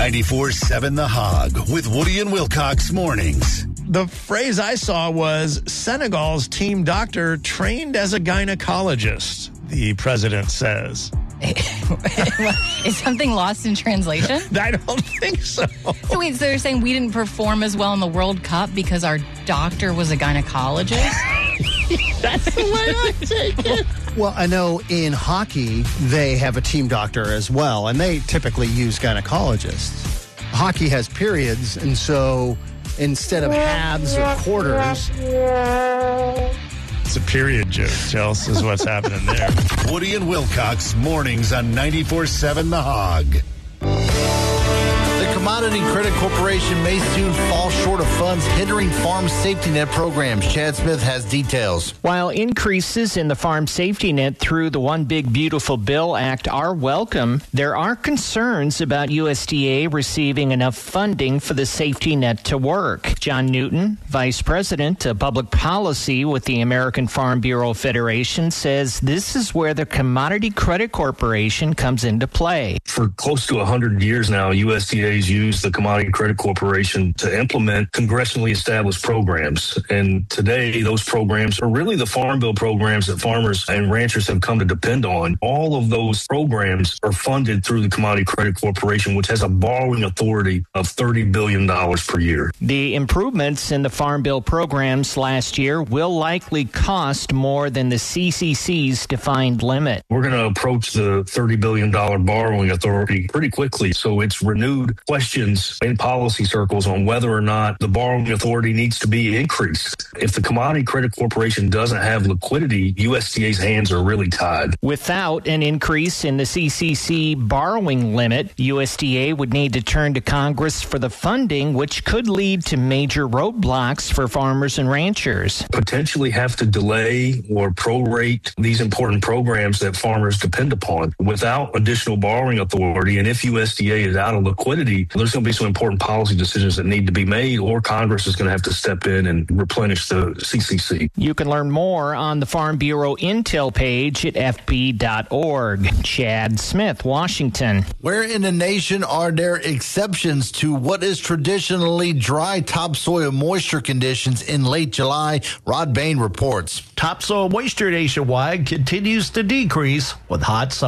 94.7 The Hog with Woody and Wilcox mornings. The phrase I saw was Senegal's team doctor trained as a gynecologist, the president says. Is something lost in translation? I don't think so. So wait, so they're saying we didn't perform as well in the World Cup because our doctor was a gynecologist? That's the way I take it. Well, I know in hockey, they have a team doctor as well, and they typically use gynecologists. Hockey has periods, and so instead of halves or quarters... It's a period joke, Chelsea, is what's happening there. Woody and Wilcox mornings on 94.7 The Hog. The Commodity Credit Corporation may soon fall short of funds hindering farm safety net programs. Chad Smith has details. While increases in the farm safety net through the One Big Beautiful Bill Act are welcome, there are concerns about USDA receiving enough funding for the safety net to work. John Newton, Vice President of Public Policy with the American Farm Bureau Federation, says this is where the Commodity Credit Corporation comes into play. For close to 100 years now, USDA's used the Commodity Credit Corporation to implement congressionally established programs. And today, those programs are really the Farm Bill programs that farmers and ranchers have come to depend on. All of those programs are funded through the Commodity Credit Corporation, which has a borrowing authority of $30 billion per year. The improvements in the Farm Bill programs last year will likely cost more than the CCC's defined limit. We're going to approach the $30 billion borrowing authority pretty quickly. So it's renewed questions in policy circles on whether or not the borrowing authority needs to be increased. If the Commodity Credit Corporation doesn't have liquidity, USDA's hands are really tied. Without an increase in the CCC borrowing limit, USDA would need to turn to Congress for the funding, which could lead to major roadblocks for farmers and ranchers. Potentially have to delay or prorate these important programs that farmers depend upon without additional borrowing authority. And if USDA is out of liquidity, there's going to be some important policy decisions that need to be made, or Congress is going to have to step in and replenish the CCC. You can learn more on the Farm Bureau Intel page at fb.org. Chad Smith, Washington. Where in the nation are there exceptions to what is traditionally dry topsoil moisture conditions in late July? Rod Bain reports. Topsoil moisture nationwide continues to decrease with hot summer